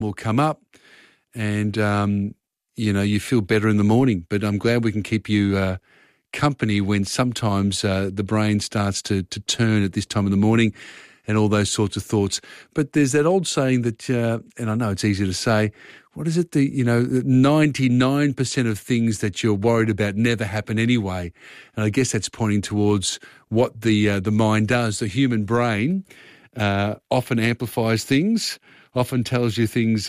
will come up and, you feel better in the morning. But I'm glad we can keep you company when sometimes the brain starts to turn at this time of the morning and all those sorts of thoughts. But there's that old saying that, and I know it's easy to say, what is it? 99% of things that you're worried about never happen anyway. And I guess that's pointing towards what the mind does. The human brain often amplifies things, often tells you things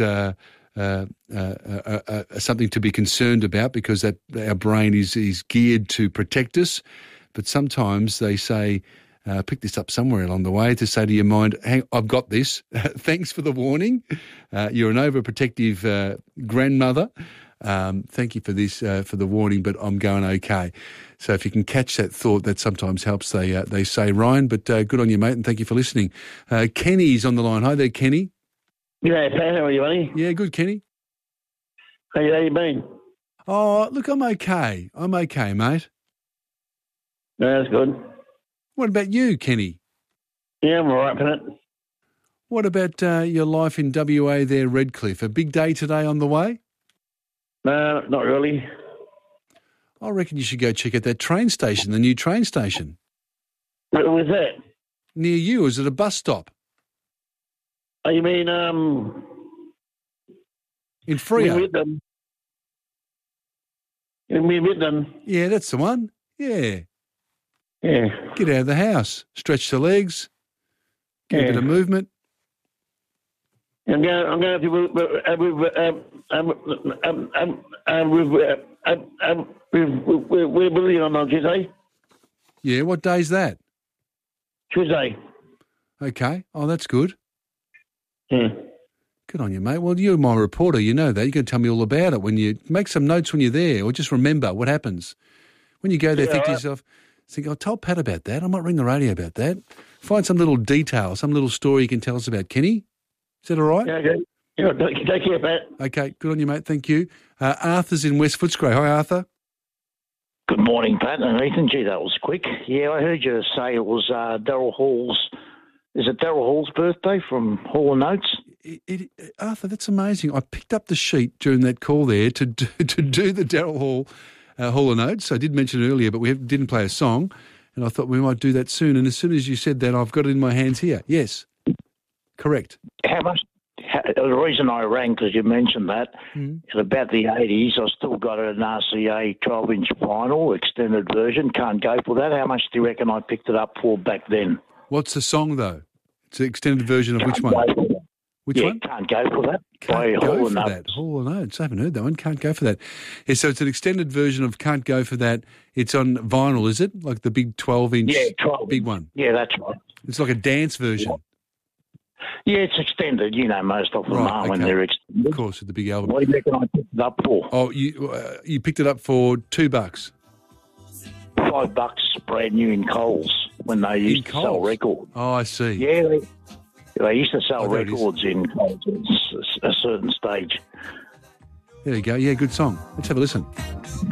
something to be concerned about because that our brain is geared to protect us. But sometimes they say, pick this up somewhere along the way to say to your mind, hey, I've got this. Thanks for the warning. You're an overprotective grandmother. Thank you for this, for the warning, but I'm going okay. So if you can catch that thought, that sometimes helps, they say, Ryan. But good on you, mate, and thank you for listening. Kenny's on the line. Hi there, Kenny. Yeah, Pat, how are you, buddy? Yeah, good, Kenny. How you been? Oh, look, I'm okay. I'm okay, mate. No, that's good. What about you, Kenny? Yeah, I'm all right, Pat. What about your life in WA there, Redcliffe? A big day today on the way? No, not really. I reckon you should go check out that train station, the new train station. What was that? Near you. Is it a bus stop? Oh, you mean, in Freo? In Midland. Yeah, that's the one. Yeah. Yeah. Get out of the house. Stretch the legs. Get a bit of movement. I'm going to with Billy on Tuesday. Yeah, what day's that? Tuesday. Okay. Oh, that's good. Yeah. Good on you, mate. Well, you're my reporter. You know that. You can tell me all about it when you make some notes when you're there, or just remember what happens when you go there. Think to yourself, I'll tell Pat about that. I might ring the radio about that. Find some little detail, some little story you can tell us about. Kenny, is that all right? Yeah, okay. Yeah, take care, Pat. Okay, good on you, mate. Thank you. Arthur's in West Footscray. Hi, Arthur. Good morning, Pat and Ethan. Gee, that was quick. Yeah, I heard you say it was Daryl Hall's. Is it Daryl Hall's birthday from Hall & Oates? Arthur, that's amazing. I picked up the sheet during that call there to do the Daryl Hall Hall & Oates. I did mention it earlier, but we didn't play a song, and I thought we might do that soon. And as soon as you said that, I've got it in my hands here. Yes, correct. The reason I rang, because you mentioned that, at about the 80s, I still got an RCA 12-inch vinyl, extended version. Can't go for that. How much do you reckon I picked it up for back then? What's the song, though? It's an extended version of which one? Which one? Can't go for that. Can't go for that. Hall & Oates. I haven't heard that one. Can't go for that. Yeah, so it's an extended version of Can't Go For That. It's on vinyl, is it? Like the big 12-inch? Yeah, 12. Big one. Yeah, that's right. It's like a dance version. Yeah, it's extended. You know, most of them are when they're extended. Of course, with the big album. What do you reckon I picked it up for? Oh, you picked it up for $2. $5 brand new in Coles when they used to sell records. Oh, I see. Yeah, they used to sell records in Coles at a certain stage. There you go. Yeah, good song. Let's have a listen.